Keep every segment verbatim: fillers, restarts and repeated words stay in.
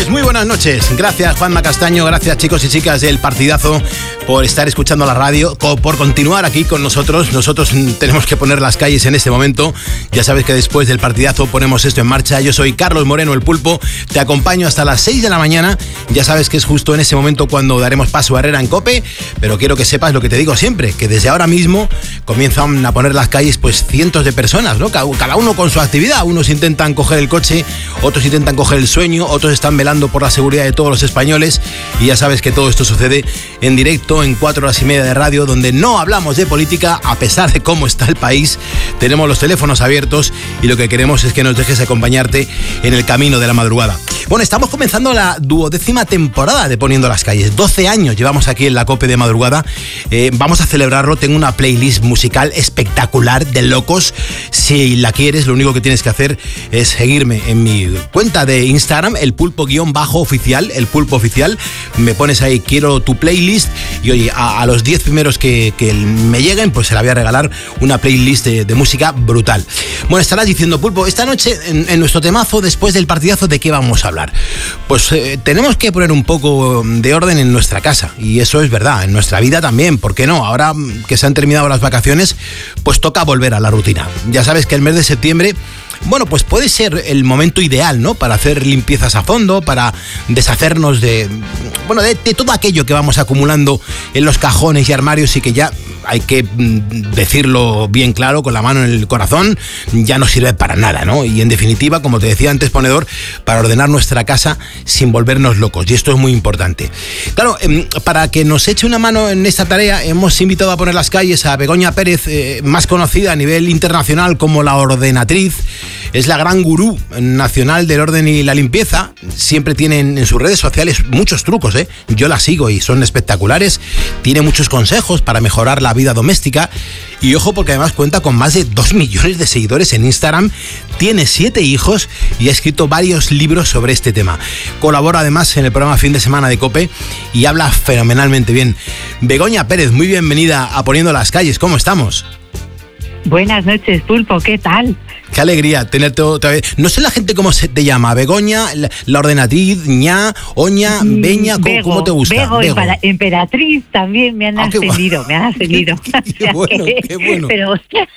muy buenas noches. Gracias, Juanma Castaño, gracias chicos y chicas del Partidazo por estar escuchando la radio, por continuar aquí con nosotros. Nosotros tenemos que poner las calles en este momento. Ya sabes que después del Partidazo ponemos esto en marcha. Yo soy Carlos Moreno, el Pulpo. Te acompaño hasta las seis de la mañana. Ya sabes que es justo en ese momento cuando daremos paso a Herrera en COPE, pero quiero que sepas lo que te digo siempre, que desde ahora mismo comienzan a poner las calles pues cientos de personas, ¿no? Cada uno con su actividad. Unos intentan coger el coche, otros intentan coger el sueño, otros están velando por la seguridad de todos los españoles, y ya sabes que todo esto sucede en directo en cuatro horas y media de radio, donde no hablamos de política a pesar de cómo está el país. Tenemos los teléfonos abiertos y lo que queremos es que nos dejes acompañarte en el camino de la madrugada. Bueno, estamos comenzando la duodécima temporada de Poniendo las Calles. doce años llevamos aquí en la COPE de madrugada. Eh, vamos a celebrarlo. Tengo una playlist musical espectacular de locos. Si la quieres, lo único que tienes que hacer es seguirme en mi cuenta de Instagram, el pulpo guión bajo oficial, el pulpo oficial. Me pones ahí, quiero tu playlist, y oye, a, a los diez primeros que, que me lleguen, pues se la voy a regalar una playlist de, de música brutal. Bueno, estarás diciendo, Pulpo, esta noche en, en nuestro temazo, después del partidazo, ¿de qué vamos a hablar? Pues eh, tenemos que poner un poco de orden en nuestra casa, y eso es verdad, en nuestra vida también, ¿por qué no? Ahora que se han terminado las vacaciones, pues toca volver a la rutina. Ya sabes que el mes de septiembre, bueno, pues puede ser el momento ideal, ¿no? Para hacer limpiezas a fondo, para deshacernos de, bueno, de, de todo aquello que vamos acumulando en los cajones y armarios, y que ya, hay que decirlo bien claro, con la mano en el corazón, ya no sirve para nada, ¿no? Y en definitiva, como te decía antes, ponedor, para ordenar nuestra casa sin volvernos locos, y esto es muy importante. Claro, para que nos eche una mano en esta tarea, hemos invitado a poner las calles a Begoña Pérez, eh, más conocida a nivel internacional como la ordenatriz. Es la gran gurú nacional del orden y la limpieza. Siempre tiene en sus redes sociales muchos trucos, ¿eh? Yo la sigo y son espectaculares. Tiene muchos consejos para mejorar la vida doméstica. Y ojo, porque además cuenta con más de dos millones de seguidores en Instagram. Tiene siete hijos y ha escrito varios libros sobre este tema. Colabora además en el programa Fin de Semana de COPE y habla fenomenalmente bien. Begoña Pérez, muy bienvenida a Poniendo las Calles. ¿Cómo estamos? Buenas noches, Pulpo, ¿qué tal? Qué alegría tenerte otra vez. No sé la gente cómo se te llama, Begoña, la, la ordenatriz, ña, oña, beña, ¿cómo, Bego, ¿cómo te gusta? Bego, Bego. Empera, emperatriz también me han Ah, ascendido, me han ascendido. Qué, qué bueno, qué bueno. Pero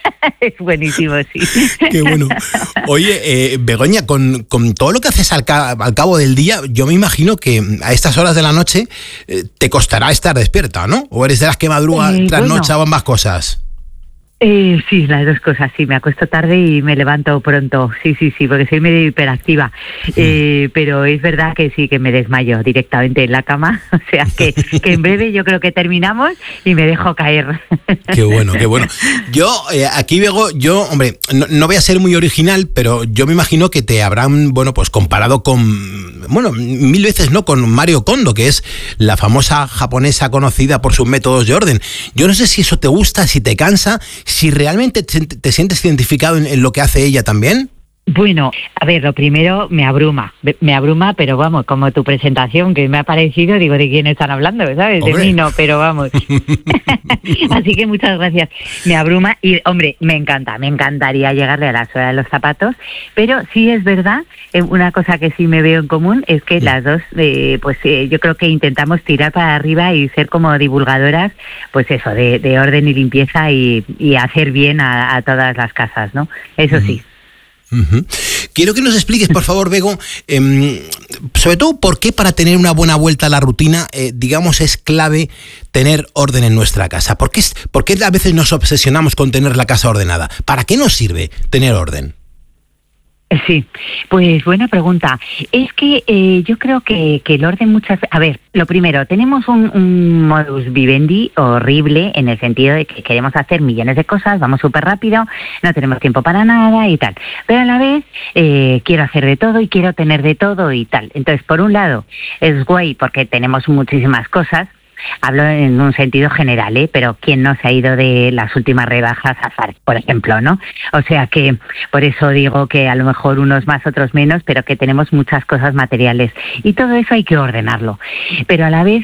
es buenísimo, sí. Qué bueno. Oye, eh, Begoña, con, con todo lo que haces al, ca- al cabo del día, yo me imagino que a estas horas de la noche eh, te costará estar despierta, ¿no? ¿O eres de las que madruga Eh, trasnocha bueno. o ambas cosas? Eh, sí, las dos cosas, sí, me acuesto tarde y me levanto pronto, sí, sí, sí, porque soy medio hiperactiva, eh, pero es verdad que sí, que me desmayo directamente en la cama, o sea que, que en breve yo creo que terminamos y me dejo caer. Qué bueno, qué bueno. Yo, eh, aquí, Bego, yo, hombre, no, no voy a ser muy original, pero yo me imagino que te habrán, bueno, pues comparado con, bueno, mil veces, ¿no?, con Mario Kondo, que es la famosa japonesa conocida por sus métodos de orden. Yo no sé si eso te gusta, si te cansa, si realmente te, te sientes identificado en, en lo que hace ella también. Bueno, a ver, lo primero me abruma, me abruma, pero vamos, como tu presentación que me ha parecido, digo, ¿de quién están hablando? ¿Sabes? Hombre. De mí no, pero vamos. Así que muchas gracias. Me abruma y, hombre, me encanta, me encantaría llegarle a la suela de los zapatos, pero sí es verdad, eh, una cosa que sí me veo en común es que las dos, eh, pues eh, yo creo que intentamos tirar para arriba y ser como divulgadoras, pues eso, de, de orden y limpieza y, y hacer bien a, a todas las casas, ¿no? Eso sí. Uh-huh. Quiero que nos expliques, por favor, Bego, eh, sobre todo por qué para tener una buena vuelta a la rutina, eh, digamos, es clave tener orden en nuestra casa. ¿Por qué, es, ¿Por qué a veces nos obsesionamos con tener la casa ordenada? ¿Para qué nos sirve tener orden? Sí, pues buena pregunta. Es que eh, yo creo que, que el orden muchas... A ver, lo primero, tenemos un, un modus vivendi horrible en el sentido de que queremos hacer millones de cosas, vamos súper rápido, no tenemos tiempo para nada y tal. Pero a la vez eh, quiero hacer de todo y quiero tener de todo y tal. Entonces, por un lado, es guay porque tenemos muchísimas cosas. Hablo en un sentido general, ¿eh? Pero ¿quién no se ha ido de las últimas rebajas a Zara, por ejemplo, ¿no? O sea que por eso digo que a lo mejor unos más, otros menos, pero que tenemos muchas cosas materiales. Y todo eso hay que ordenarlo. Pero a la vez